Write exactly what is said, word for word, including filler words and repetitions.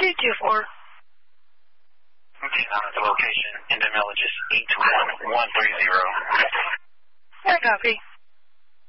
two two four. Okay, now at the location. End of mileage is eight one one three zero. I copy.